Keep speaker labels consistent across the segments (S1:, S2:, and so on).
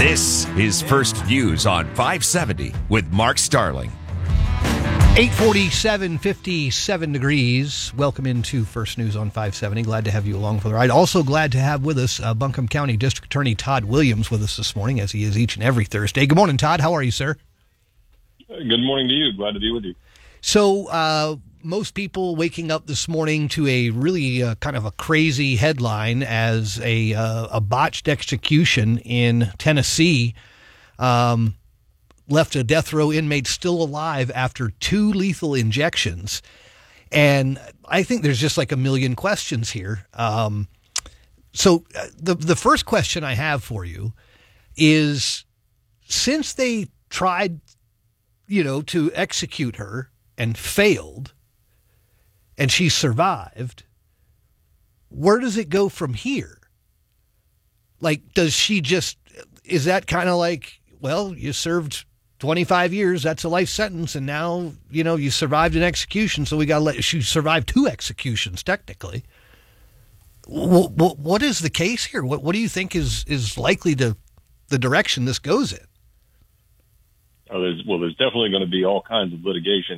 S1: This is First Views on 570 with Mark Starling.
S2: 847, 57 degrees. Welcome into First News on 570. Glad to have you along for the ride. Also glad to have with us Buncombe County District Attorney Todd Williams with us this morning, as he is each and every Thursday. Good morning, Todd. How are you, sir?
S3: Good morning to you. Glad to be with you.
S2: So, most people waking up this morning to a really kind of a crazy headline as a botched execution in Tennessee left a death row inmate still alive after 2 lethal injections. And I think there's just like a million questions here. So the first question I have for you is, since they tried, to execute her and failed, and she survived, where does it go from here? Like, is that kind of like, well, you served 25 years, that's a life sentence, and now, you survived an execution, so we got to let you survive 2 executions, technically. What is the case here? What do you think is likely the direction this goes in?
S3: There's definitely going to be all kinds of litigation.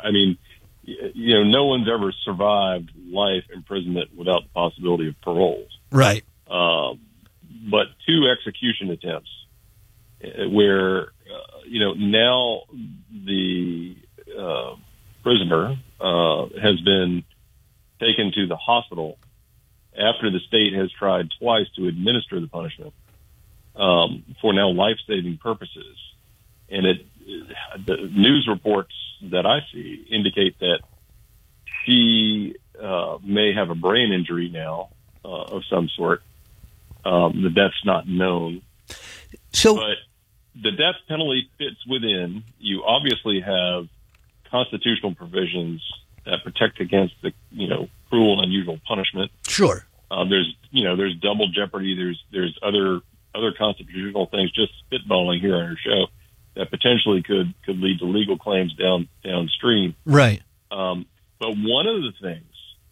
S3: No one's ever survived life imprisonment without the possibility of parole.
S2: Right.
S3: But 2 execution attempts where, now the prisoner has been taken to the hospital after the state has tried twice to administer the punishment for now life-saving purposes. And the news reports that I see indicate that she may have a brain injury now of some sort. The death's not known. But the death penalty fits within. You obviously have constitutional provisions that protect against the cruel and unusual punishment.
S2: Sure.
S3: There's double jeopardy. There's other constitutional things. Just spitballing here on our show that potentially could lead to legal claims downstream.
S2: Right.
S3: But one of the things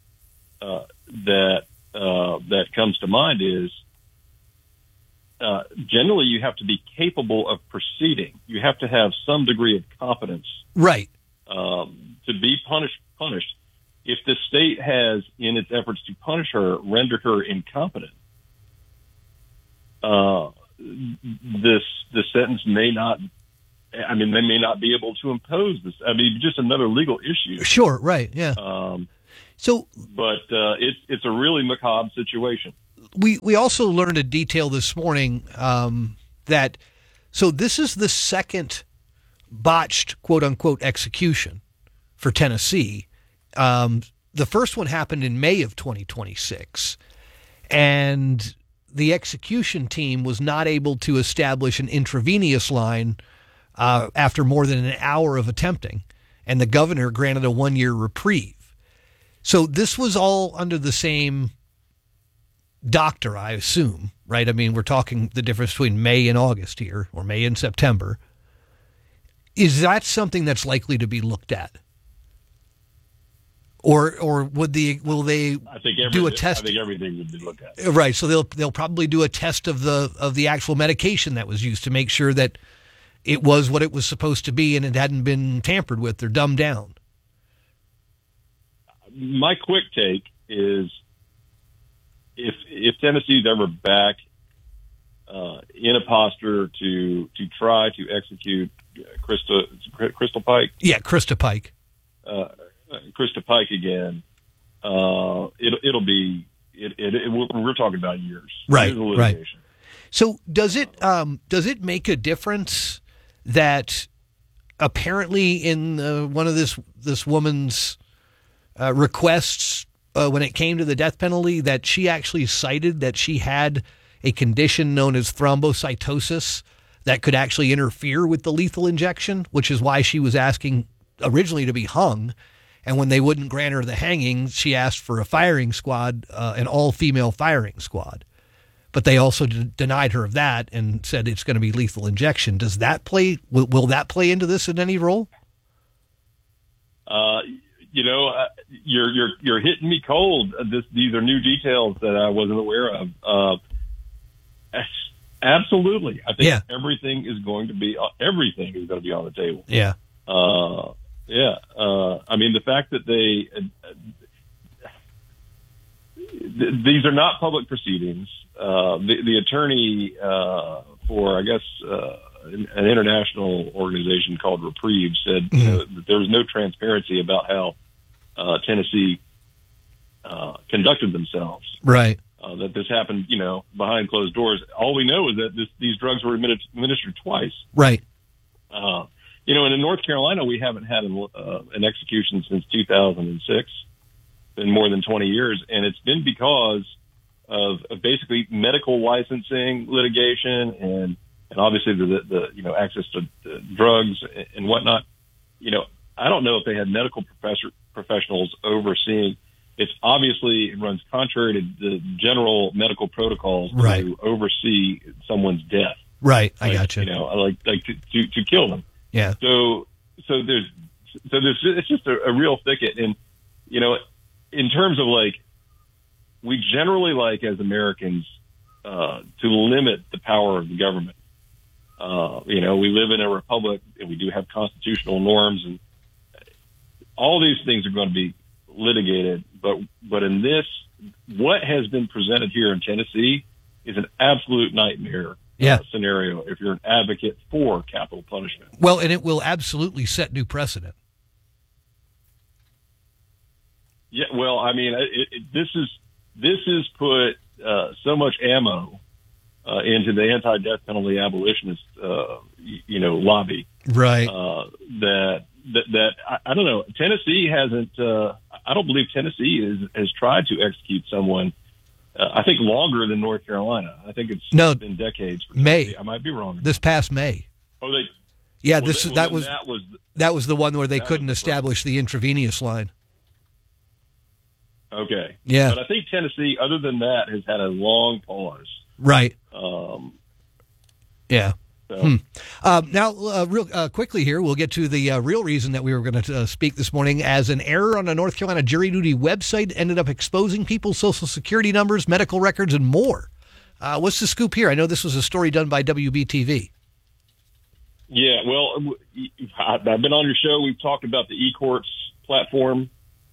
S3: that comes to mind is generally you have to be capable of proceeding. You have to have some degree of competence,
S2: right,
S3: to be punished. If the state has, in its efforts to punish her, rendered her incompetent, the sentence may not. They may not be able to impose this. Just another legal issue.
S2: Sure, right, yeah.
S3: But it's a really macabre situation.
S2: We also learned a detail this morning that this is the second botched quote unquote execution for Tennessee. The first one happened in May of 2026, and the execution team was not able to establish an intravenous line after more than an hour of attempting, and the governor granted a 1-year reprieve. So this was all under the same doctor, I assume, right? We're talking the difference between May and August here, or May and September. Is that something that's likely to be looked at? Or will they do a test?
S3: I think everything would be looked at.
S2: Right. So they'll probably do a test of the actual medication that was used to make sure that it was what it was supposed to be and it hadn't been tampered with or dumbed down.
S3: My quick take is if Tennessee's ever back in a posture to try to execute Crystal Pike.
S2: Yeah, Krista Pike.
S3: Krista Pike again. It'll be. We're talking about years.
S2: Right. Right. So does it make a difference that apparently in one of this woman's requests when it came to the death penalty, that she actually cited that she had a condition known as thrombocytosis that could actually interfere with the lethal injection, which is why she was asking originally to be hung. And when they wouldn't grant her the hanging, she asked for a firing squad, an all-female firing squad. But they also denied her of that and said it's going to be lethal injection. Does that play? Will that play into this in any role?
S3: You're hitting me cold. These are new details that I wasn't aware of. Absolutely. I think
S2: Yeah.
S3: everything is going to be on the table.
S2: Yeah.
S3: I mean, the fact that these are not public proceedings. The attorney for, I guess, an international organization called Reprieve said that there was no transparency about how Tennessee conducted themselves.
S2: Right.
S3: That this happened, behind closed doors. All we know is that these drugs were administered twice.
S2: Right.
S3: And in North Carolina, we haven't had an execution since 2006. Been more than 20 years, and it's been because of basically medical licensing litigation and obviously the access to drugs and whatnot. I don't know if they had medical professionals overseeing. It runs contrary to the general medical protocols to oversee someone's death.
S2: Right, I got you.
S3: To kill them.
S2: Yeah.
S3: So there's it's just a real thicket, and in terms of we generally as Americans to limit the power of the government. We live in a republic, and we do have constitutional norms, and all these things are going to be litigated. But in this, what has been presented here in Tennessee is an absolute nightmare scenario if you're an advocate for capital punishment.
S2: Well, and it will absolutely set new precedent.
S3: Yeah, well, I mean, this is put so much ammo into the anti-death penalty abolitionist, lobby,
S2: right?
S3: That I don't know. Tennessee hasn't. I don't believe Tennessee has tried to execute someone. I think longer than North Carolina. I think it's been decades.
S2: May.
S3: I might be wrong.
S2: This past May.
S3: Oh, they.
S2: Yeah,
S3: well,
S2: that was the one where they couldn't establish the intravenous line.
S3: Okay.
S2: Yeah.
S3: But I think Tennessee, other than that, has had a long pause.
S2: Right.
S3: Yeah.
S2: So. Now, real quickly here, we'll get to the real reason that we were going to speak this morning. As an error on a North Carolina jury duty website ended up exposing people's Social Security numbers, medical records, and more. What's the scoop here? I know this was a story done by WBTV.
S3: Yeah, well, I've been on your show. We've talked about the eCourts platform,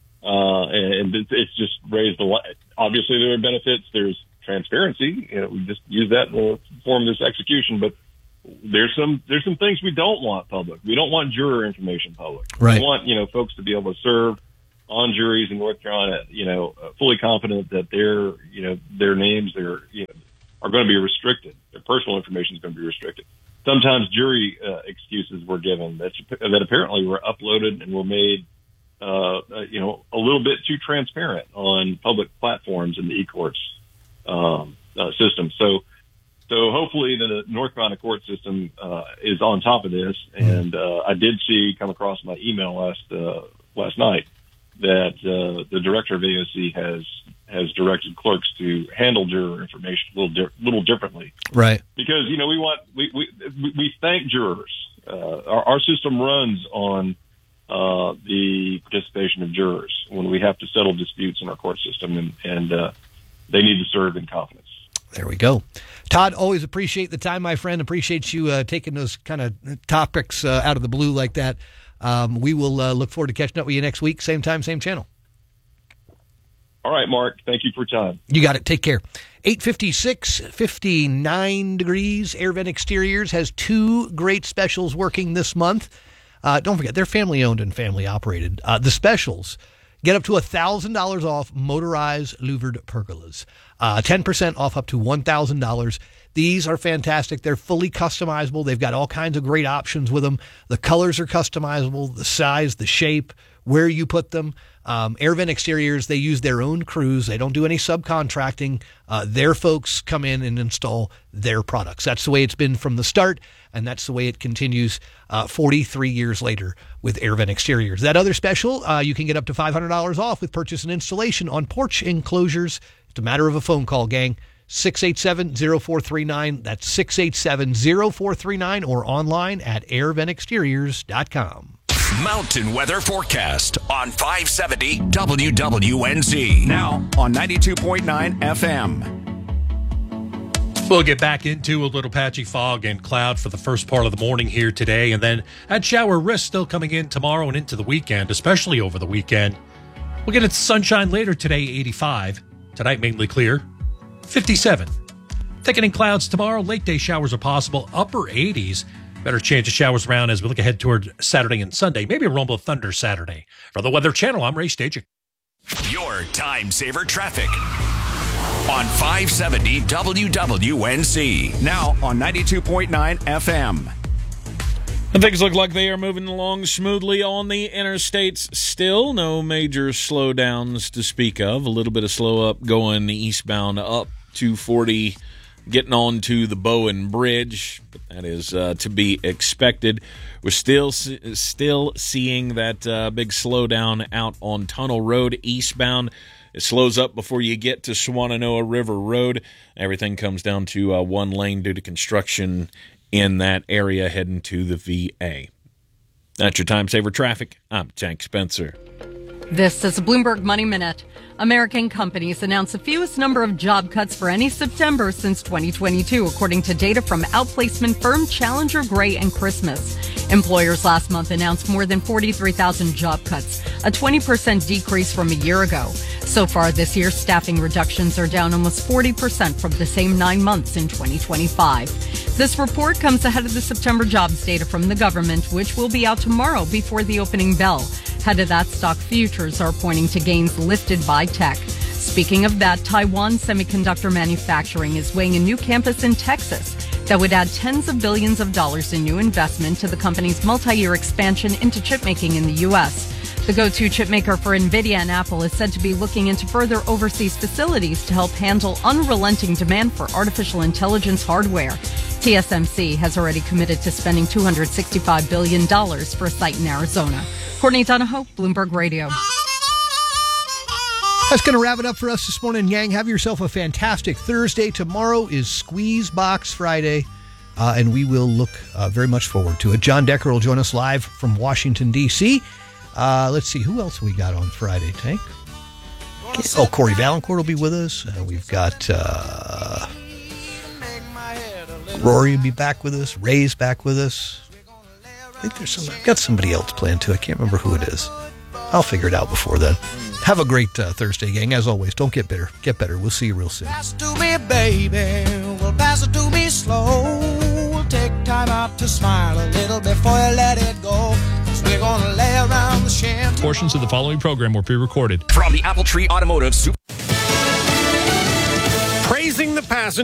S3: and it's just raised a lot. Obviously, there are benefits. There's transparency. We just use that in the form of this execution, but there's some things we don't want public. We don't want juror information public.
S2: Right.
S3: We want folks to be able to serve on juries in North Carolina. Fully confident that their names are going to be restricted. Their personal information is going to be restricted. Sometimes jury excuses were given that apparently were uploaded and were made a little bit too transparent on public platforms in the eCourts system. So hopefully the North Carolina court system is on top of this. And I did come across my email last night that the director of AOC has directed clerks to handle juror information a little differently.
S2: Right.
S3: Because we thank jurors. Our system runs on the participation of jurors when we have to settle disputes in our court system, and they need to serve in confidence.
S2: There we go. Todd, always appreciate the time, my friend. Appreciate you taking those kind of topics out of the blue like that. We will look forward to catching up with you next week. Same time, same channel.
S3: All right, Mark. Thank you for your time.
S2: You got it. Take care. 8:56, 59 degrees. AirVent Exteriors has two great specials working this month. Don't forget, they're family-owned and family-operated. The specials get up to $1,000 off motorized louvered pergolas. 10% off up to $1,000. These are fantastic. They're fully customizable. They've got all kinds of great options with them. The colors are customizable, the size, the shape, where you put them. AirVent Exteriors, they use their own crews. They don't do any subcontracting. Their folks come in and install their products. That's the way it's been from the start, and that's the way it continues 43 years later with AirVent Exteriors. That other special, you can get up to $500 off with purchase and installation on porch enclosures. It's a matter of a phone call, gang. 687-0439. That's 687-0439 or online at airventexteriors.com.
S1: Mountain weather forecast on 570 WWNZ.
S4: Now on 92.9 FM. We'll get back into a little patchy fog and cloud for the first part of the morning here today, and then that shower risk still coming in tomorrow and into the weekend, especially over the weekend. We'll get into sunshine later today, 85. Tonight, mainly clear, 57. Thickening clouds tomorrow. Late day showers are possible, upper 80s. Better chance of showers around as we look ahead toward Saturday and Sunday. Maybe a rumble of thunder Saturday. For the Weather Channel, I'm Ray Stajic.
S1: Your time saver traffic on 570 WWNC. Now on 92.9 FM.
S5: And things look like they are moving along smoothly on the interstates still. No major slowdowns to speak of. A little bit of slow up going eastbound up 240, getting on to the Bowen Bridge. But that is to be expected. We're still seeing that big slowdown out on Tunnel Road eastbound. It slows up before you get to Swannanoa River Road. Everything comes down to one lane due to construction in that area heading to the VA. That's your time saver traffic. I'm Tank Spencer.
S6: This is a Bloomberg Money Minute. American companies announced the fewest number of job cuts for any September since 2022, according to data from outplacement firm Challenger Gray and Christmas. Employers last month announced more than 43,000 job cuts, a 20% decrease from a year ago. So far this year, staffing reductions are down almost 40% from the same 9 months in 2025. This report comes ahead of the September jobs data from the government, which will be out tomorrow before the opening bell. Ahead of that, stock futures are pointing to gains lifted by tech. Speaking of that, Taiwan Semiconductor Manufacturing is weighing a new campus in Texas that would add tens of billions of dollars in new investment to the company's multi-year expansion into chip making in the U.S. The go-to chip maker for NVIDIA and Apple is said to be looking into further overseas facilities to help handle unrelenting demand for artificial intelligence hardware. TSMC has already committed to spending $265 billion for a site in Arizona. Courtney Donahoe, Bloomberg Radio.
S2: That's going to wrap it up for us this morning, Yang. Have yourself a fantastic Thursday. Tomorrow is Squeeze Box Friday, and we will look very much forward to it. John Decker will join us live from Washington, D.C. Let's see, who else we got on Friday, Tank? Oh, Corey Valancourt will be with us. We've got Rory will be back with us. Ray's back with us. I think I've got somebody else planned too. I can't remember who it is. I'll figure it out before then. Have a great Thursday, gang. As always, don't get bitter. Get better. We'll see you real soon.
S7: Pass it to me, baby. Well, pass it to me slow. We'll take time out to smile a little before you let it go. 'Cause we're gonna lay around the shanty.
S8: Portions of the following program were pre-recorded.
S1: From the Apple Tree Automotive Super.
S9: Praising the passenger.